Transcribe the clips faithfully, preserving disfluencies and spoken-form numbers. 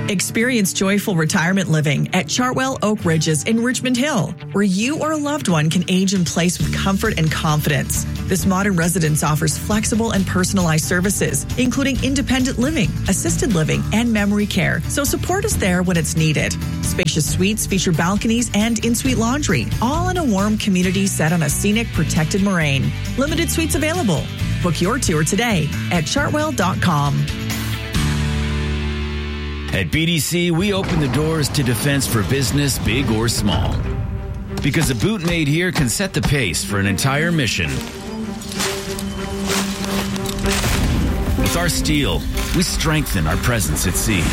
Experience joyful retirement living at Chartwell Oak Ridges in Richmond Hill, where you or a loved one can age in place with comfort and confidence. This modern residence offers flexible and personalized services, including independent living, assisted living, and memory care, so support is there when it's needed. Spacious suites feature balconies and in-suite laundry, all in a warm community set on a scenic, protected moraine. Limited suites available. Book your tour today at chartwell dot com. At B D C, we open the doors to defense for business, big or small. Because a boot made here can set the pace for an entire mission. With our steel, we strengthen our presence at sea.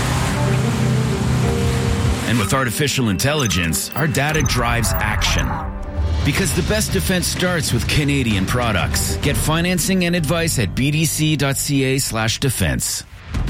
And with artificial intelligence, our data drives action. Because the best defense starts with Canadian products. Get financing and advice at bdc.ca slash defense.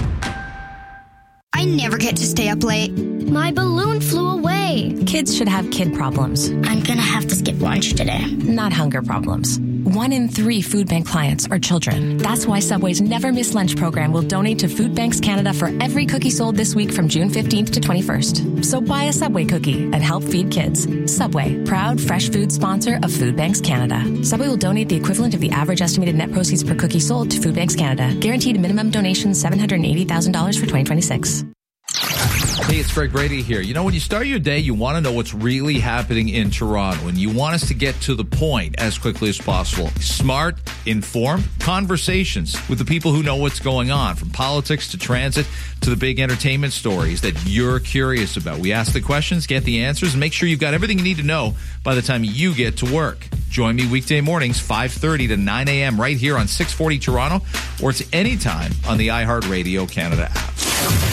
I never get to stay up late. My balloon flew away. Kids should have kid problems. I'm gonna have to skip lunch today. Not hunger problems. One in three food bank clients are children. That's why Subway's Never Miss Lunch program will donate to Food Banks Canada for every cookie sold this week from June fifteenth to twenty-first. So buy a Subway cookie and help feed kids. Subway, proud fresh food sponsor of Food Banks Canada. Subway will donate the equivalent of the average estimated net proceeds per cookie sold to Food Banks Canada. Guaranteed minimum donation seven hundred eighty thousand dollars for twenty twenty-six. Hey, it's Greg Brady here. You know, when you start your day, you want to know what's really happening in Toronto, and you want us to get to the point as quickly as possible. Smart, informed conversations with the people who know what's going on, from politics to transit to the big entertainment stories that you're curious about. We ask the questions, get the answers, and make sure you've got everything you need to know by the time you get to work. Join me weekday mornings, five thirty to nine a.m. right here on six forty Toronto, or it's anytime on the iHeartRadio Canada app.